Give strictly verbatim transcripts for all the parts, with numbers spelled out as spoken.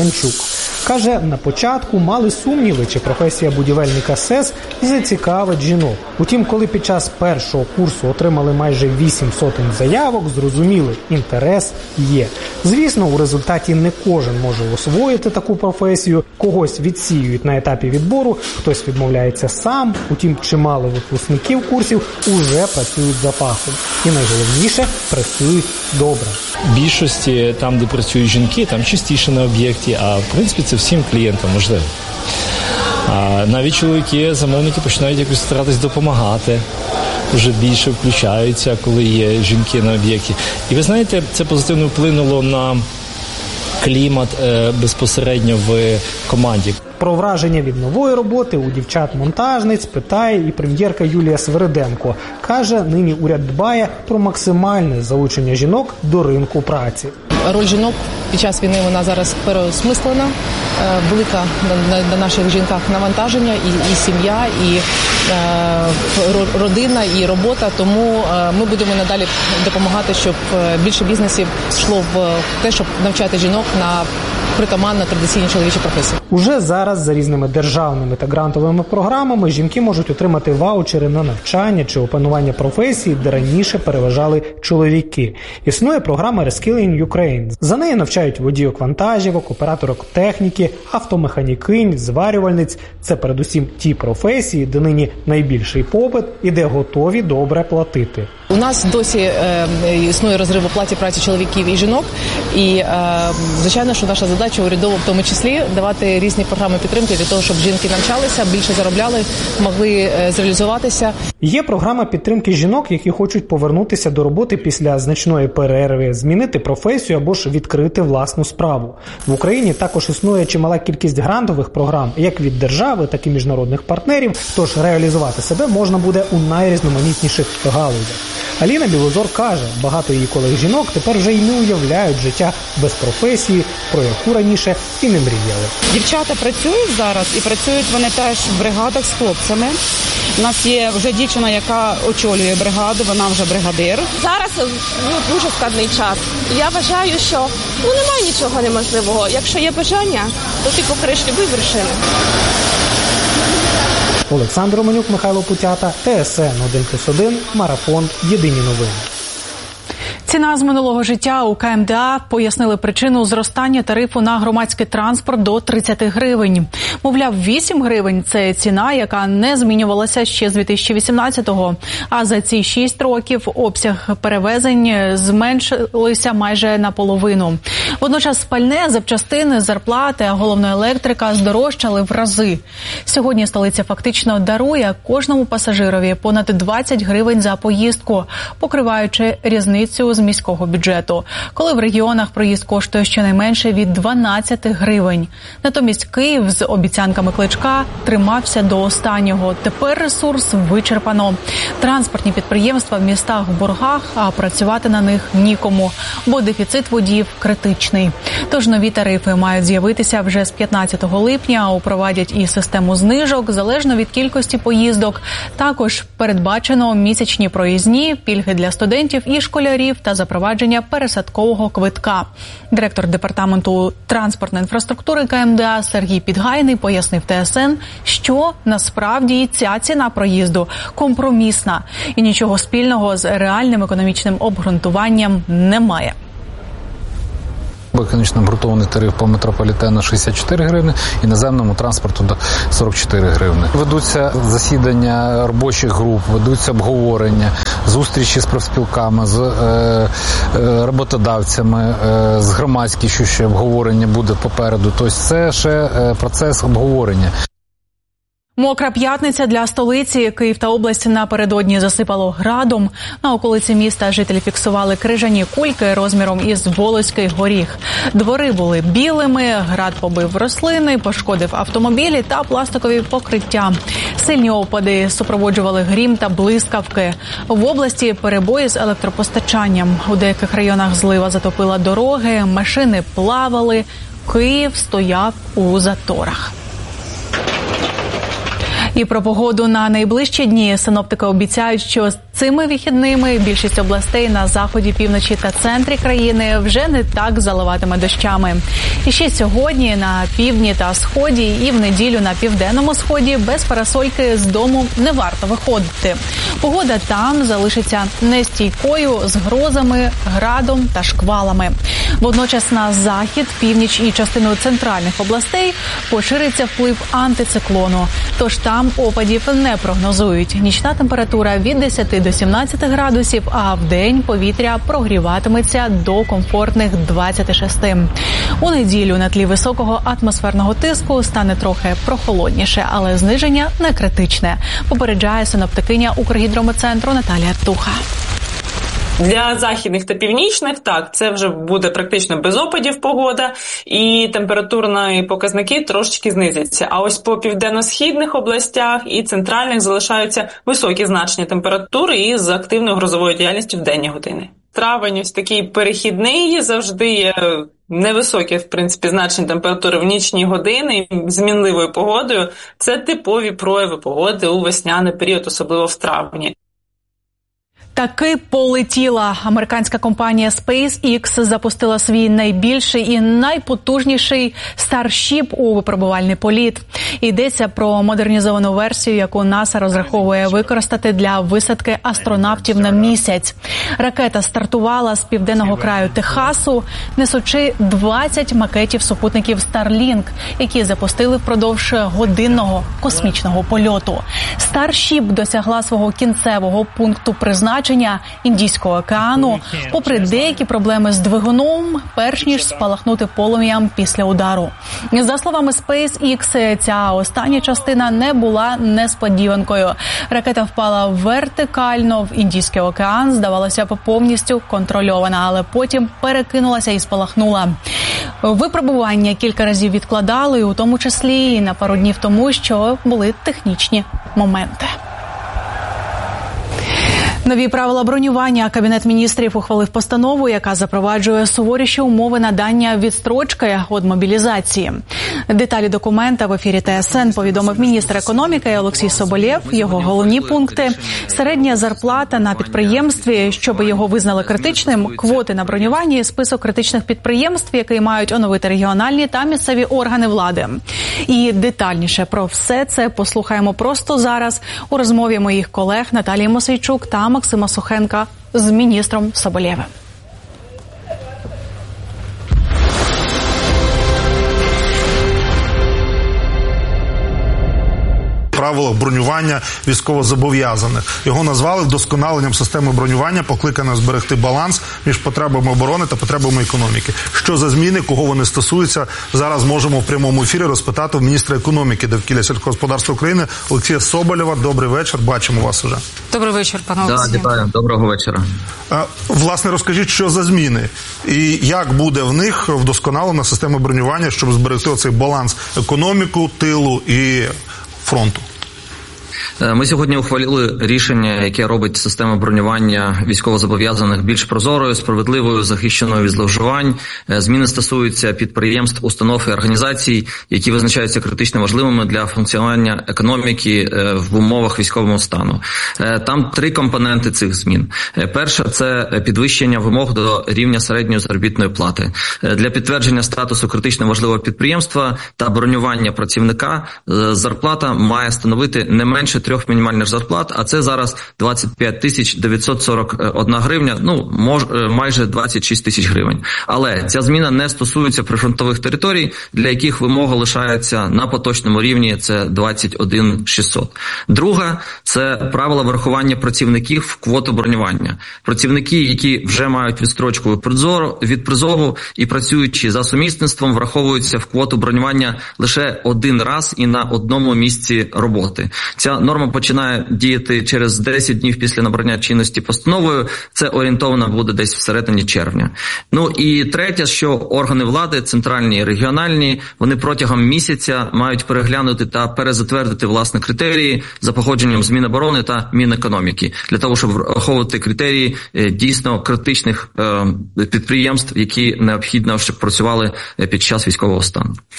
Анчук. Каже, на початку мали сумніви, чи професія будівельника СЕС зацікавить жінок. Утім, коли під час першого курсу отримали майже вісім сотень заявок, зрозуміли, інтерес є. Звісно, у результаті не кожен може освоїти таку професію, когось відсіюють на етапі відбору, хтось відмовляється сам, утім, чимало випускників курсів уже працюють за фахом. І найголовніше, працюють добре. В більшості, там, де працюють жінки, там частіше на об'єкті, а в принципі це всім клієнтам можливо. А навіть чоловіки, замовники починають якось старатись допомагати, вже більше включаються, коли є жінки на об'єкті. І ви знаєте, це позитивно вплинуло на клімат е, безпосередньо в команді. Про враження від нової роботи у дівчат-монтажниць питає і прем'єрка Юлія Свириденко. Каже, нині уряд дбає про максимальне залучення жінок до ринку праці. Роль жінок під час війни, вона зараз переосмислена. Велика на, на наших жінках навантаження, і, і сім'я, і е, родина, і робота. Тому е, ми будемо надалі допомагати, щоб більше бізнесів йшло в те, щоб навчати жінок на притаманно традиційні чоловічі професії. Уже зараз за різними державними та грантовими програмами жінки можуть отримати ваучери на навчання чи опанування професій, де раніше переважали чоловіки. Існує програма Reskilling Ukraine. За нею навчають водійок вантажівок, операторок техніки, автомеханікинь, зварювальниць. Це передусім ті професії, де нині найбільший попит і де готові добре платити. У нас досі е, існує розрив у платі праці чоловіків і жінок. І, е, звичайно, що наша задача урядова в тому числі давати різні програми підтримки для того, щоб жінки навчалися, більше заробляли, могли е, зреалізуватися. Є програма підтримки жінок, які хочуть повернутися до роботи після значної перерви, змінити професію або ж відкрити власну справу. В Україні також існує чимала кількість грантових програм, як від держави, так і міжнародних партнерів, тож реалізувати себе можна буде у найрізноманітніших галузях. Аліна Білозор каже, багато її колег-жінок тепер вже й не уявляють життя без професії, про яку раніше і не мріяли. Дівчата працюють зараз, і працюють вони теж в бригадах з хлопцями. У нас є вже дівчина, яка очолює бригаду, вона вже бригадир. Зараз ну, дуже складний час. Я вважаю, що ну, немає нічого неможливого. Якщо є бажання, то ти покориш любі вершини. Олександр Романюк, Михайло Путята, Т С Н один плюс один, Марафон, Єдині новини. Ціна з минулого життя у К М Д А пояснили причину зростання тарифу на громадський транспорт до тридцять гривень. Мовляв, вісім гривень – це ціна, яка не змінювалася ще з дві тисячі вісімнадцятого. А за ці шість років обсяг перевезень зменшилися майже наполовину. Водночас пальне, запчастини, зарплати, а головно електрика здорожчали в рази. Сьогодні столиця фактично дарує кожному пасажирові понад двадцять гривень за поїздку, покриваючи різницю з міського бюджету, коли в регіонах проїзд коштує щонайменше від дванадцять гривень. Натомість Київ з обіцянками Кличка тримався до останнього. Тепер ресурс вичерпано. Транспортні підприємства в містах в боргах, а працювати на них нікому, бо дефіцит водіїв критичний. Тож нові тарифи мають з'явитися вже з п'ятнадцятого липня, упровадять і систему знижок, залежно від кількості поїздок. Також передбачено місячні проїзні, пільги для студентів і школярів та запровадження пересадкового квитка. Директор департаменту транспортної інфраструктури К М Д А Сергій Підгайний пояснив Т С Н, що насправді ця ціна проїзду компромісна і нічого спільного з реальним економічним обґрунтуванням немає. Економічно обґрунтований тариф по метрополітену шістдесят чотири гривні, і наземному транспорту до сорок чотири гривні. Ведуться засідання робочих груп, ведуться обговорення, зустрічі з профспілками, з е, е, роботодавцями, е, з громадськістю, ще обговорення буде попереду. Тобто це ще е, процес обговорення. Мокра п'ятниця для столиці. Київ та область напередодні засипало градом. На околиці міста жителі фіксували крижані кульки розміром із волоський горіх. Двори були білими, град побив рослини, пошкодив автомобілі та пластикові покриття. Сильні опади супроводжували грім та блискавки. В області перебої з електропостачанням. У деяких районах злива затопила дороги, машини плавали. Київ стояв у заторах. І про погоду на найближчі дні синоптики обіцяють, що з цими вихідними більшість областей на заході, півночі та центрі країни вже не так заливатиме дощами. І ще сьогодні на півдні та сході і в неділю на південному сході без парасольки з дому не варто виходити. Погода там залишиться нестійкою з грозами, градом та шквалами. Водночас на захід, північ і частину центральних областей пошириться вплив антициклону. Тож там опадів не прогнозують. Нічна температура від десяти до сімнадцяти градусів, а в день повітря прогріватиметься до комфортних двадцяти шести. У неділю на тлі високого атмосферного тиску стане трохи прохолодніше, але зниження не критичне, попереджає синоптикиня Укргідрометцентру Наталія Туха. Для західних та північних, так, це вже буде практично без опадів погода, і температурні показники трошечки знизяться. А ось по південно-східних областях і центральних залишаються високі значення температури із активною грозовою діяльністю в денні години. Травень ось такий перехідний, завжди є невисокі, в принципі, значення температури в нічні години з змінливою погодою. Це типові прояви погоди у весняний період, особливо в травні. Таки полетіла. Американська компанія SpaceX запустила свій найбільший і найпотужніший Starship у випробувальний політ. Йдеться про модернізовану версію, яку НАСА розраховує використати для висадки астронавтів на місяць. Ракета стартувала з південного краю Техасу, несучи двадцять макетів супутників Starlink, які запустили впродовж годинного космічного польоту. Starship досягла свого кінцевого пункту призначення Індійського океану, попри деякі проблеми з двигуном, перш ніж спалахнути полум'ям після удару. За словами SpaceX, ця остання частина не була несподіванкою. Ракета впала вертикально в Індійський океан, здавалося б, повністю контрольована, але потім перекинулася і спалахнула. Випробування кілька разів відкладали, у тому числі і на пару днів тому, що були технічні моменти. Нові правила бронювання. Кабінет міністрів ухвалив постанову, яка запроваджує суворіші умови надання відстрочки від мобілізації. Деталі документа в ефірі Т С Н повідомив міністр економіки Олексій Соболєв. Його головні пункти – середня зарплата на підприємстві, щоб його визнали критичним, квоти на бронювання і список критичних підприємств, які мають оновити регіональні та місцеві органи влади. І детальніше про все це послухаємо просто зараз у розмові моїх колег Наталії Мосейчук та Максима Сухенка з міністром Соболєвим. Правилах бронювання військовозобов'язаних. Його назвали вдосконаленням системи бронювання, покликане зберегти баланс між потребами оборони та потребами економіки. Що за зміни, кого вони стосуються, зараз можемо в прямому ефірі розпитати в міністра економіки, довкілля сільськогосподарства України Олексія Соболєва. Добрий вечір, бачимо вас уже. Добрий вечір, пане Олексію. Да, вітаю, доброго вечора. Власне, розкажіть, що за зміни і як буде в них вдосконалена система бронювання, щоб зберегти оцей баланс економіку, тилу і фронту? Ми сьогодні ухвалили рішення, яке робить систему бронювання військовозобов'язаних більш прозорою, справедливою, захищеною від зловживань. Зміни стосуються підприємств, установ і організацій, які визначаються критично важливими для функціонування економіки в умовах військового стану. Там три компоненти цих змін. Перша – це підвищення вимог до рівня середньої заробітної плати. Для підтвердження статусу критично важливого підприємства та бронювання працівника зарплата має становити не менше трьох мінімальних зарплат, а це зараз двадцять п'ять тисяч дев'ятсот сорок одна гривня, ну, мож, майже двадцять шість тисяч гривень. Але ця зміна не стосується прифронтових територій, для яких вимога лишається на поточному рівні, це двадцять один тисяч шістсот. Друга – це правила врахування працівників в квоту бронювання. Працівники, які вже мають відстрочку від призову і працюючи за сумісництвом, враховуються в квоту бронювання лише один раз і на одному місці роботи. Ця норма починає діяти через десять днів після набрання чинності постановою. Це орієнтовно буде десь всередині червня. Ну і третє, що органи влади, центральні і регіональні, вони протягом місяця мають переглянути та перезатвердити власне критерії за походженням з Міноборони та Мінекономіки, для того, щоб враховувати критерії дійсно критичних підприємств, які необхідно, щоб працювали під час військового стану.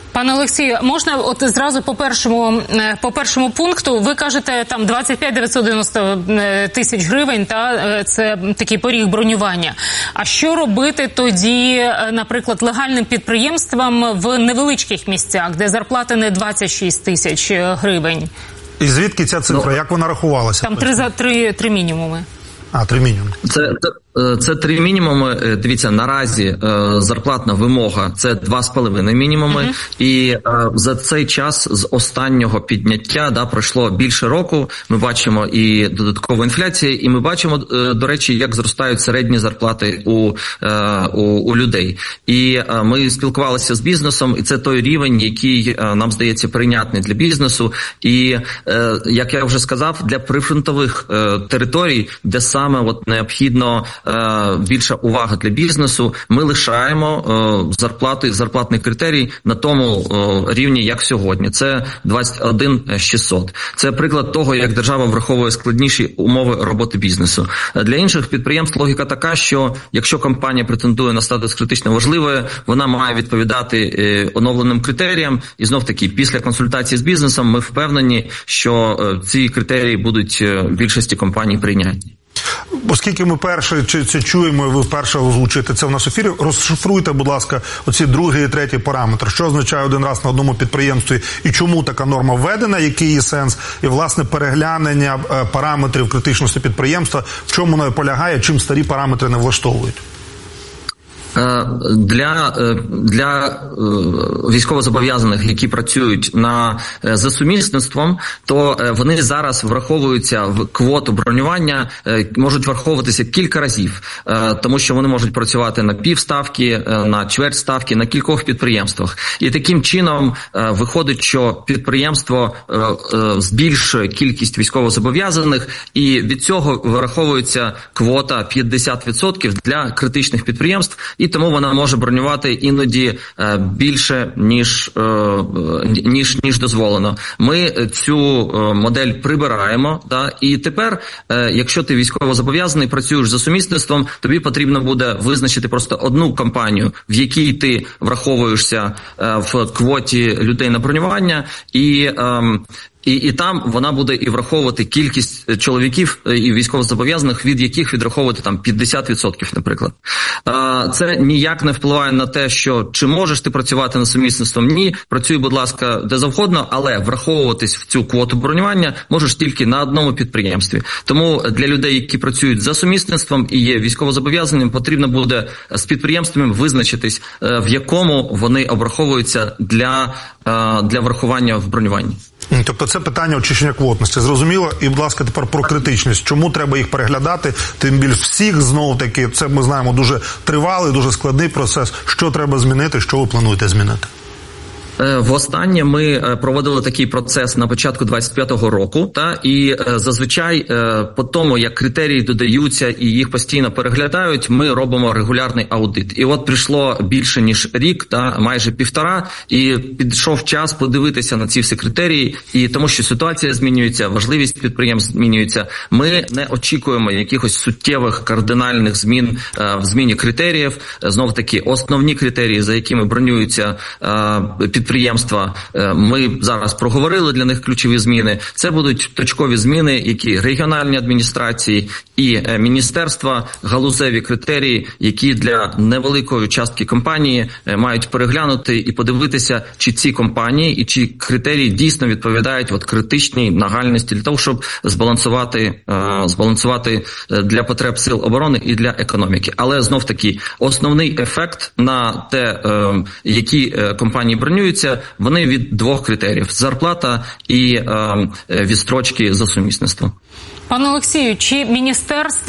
Пане Олексію, можна от зразу по першому, по першому пункту, ви кажете, там двадцять п'ять дев'ятсот дев'яносто тисяч гривень, та це такий поріг бронювання. А що робити тоді, наприклад, легальним підприємствам в невеличких місцях, де зарплата не двадцять шість тисяч гривень? І звідки ця цифра? Ну, як вона рахувалася? Там три, три, три мінімуми. А, три мінімуми. Це, це, це три мінімуми. Дивіться, наразі е, зарплатна вимога – це два з половиною мінімуми. Uh-huh. І е, за цей час з останнього підняття, да, пройшло більше року. Ми бачимо і додаткову інфляцію, і ми бачимо, е, до речі, як зростають середні зарплати у, е, у, у людей. І е, ми спілкувалися з бізнесом, і це той рівень, який е, нам здається прийнятний для бізнесу. І, е, як я вже сказав, для прифронтових е, територій, де саме от необхідно е, більша увага для бізнесу, ми лишаємо е, зарплати, зарплатний критерій на тому е, рівні, як сьогодні. Це двадцять один тисяча шістсот. Це приклад того, як держава враховує складніші умови роботи бізнесу. Для інших підприємств логіка така, що якщо компанія претендує на статус критично важливої, вона має відповідати е, оновленим критеріям. І знов-таки, після консультації з бізнесом ми впевнені, що е, ці критерії будуть в більшості компаній прийнятні. Оскільки ми перше це чуємо, і ви вперше озвучуєте це в нас в ефірі, розшифруйте, будь ласка, оці другий і третій параметр. Що означає один раз на одному підприємстві і чому така норма введена, який її сенс, і, власне, переглянення параметрів критичності підприємства, в чому воно полягає, чим старі параметри не влаштовують? Для, для військовозобов'язаних, які працюють на, за сумісництвом, то вони зараз враховуються в квоту бронювання, можуть враховуватися кілька разів, тому що вони можуть працювати на півставки, на чверть ставки, на кількох підприємствах. І таким чином виходить, що підприємство збільшує кількість військовозобов'язаних, і від цього враховується квота п'ятдесят відсотків для критичних підприємств, і тому вона може бронювати іноді е, більше, ніж, е, ніж, ніж дозволено. Ми цю е, модель прибираємо, да, і тепер, е, якщо ти військовозобов'язаний, працюєш за сумісництвом, тобі потрібно буде визначити просто одну компанію, в якій ти враховуєшся е, в квоті людей на бронювання, і е, І, і там вона буде і враховувати кількість чоловіків і військовозобов'язаних, від яких відраховувати там п'ятдесят відсотків, наприклад. Це ніяк не впливає на те, що чи можеш ти працювати на сумісництвом. Ні, працюй, будь ласка, де завгодно, але враховуватись в цю квоту бронювання можеш тільки на одному підприємстві. Тому для людей, які працюють за сумісництвом і є військовозобов'язаним, потрібно буде з підприємствами визначитись, в якому вони обраховуються для, для врахування в бронюванні. Тобто це питання очищення квотності. Зрозуміло. І, будь ласка, тепер про критичність. Чому треба їх переглядати? Тим більш всіх, знову-таки, це ми знаємо дуже тривалий, дуже складний процес. Що треба змінити, що ви плануєте змінити? Востаннє ми проводили такий процес на початку двадцять п'ятого року, та і зазвичай по тому, як критерії додаються і їх постійно переглядають, ми робимо регулярний аудит. І от прийшло більше ніж рік, та майже півтора, і підійшов час подивитися на ці всі критерії, і тому що ситуація змінюється, важливість підприємств змінюється. Ми не очікуємо якихось суттєвих кардинальних змін в зміні критеріїв. Знов таки, основні критерії, за якими бронюються підприємства, Підприємства, ми зараз проговорили для них ключові зміни. Це будуть точкові зміни, які регіональні адміністрації і міністерства, галузеві критерії, які для невеликої частки компанії мають переглянути і подивитися, чи ці компанії і чи критерії дійсно відповідають от критичній нагальності для того, щоб збалансувати, збалансувати для потреб сил оборони і для економіки. Але знов таки основний ефект на те, які компанії бронюються, вони від двох критеріїв – зарплата і е, відстрочки за сумісництвом. Пане Олексію, чи міністерство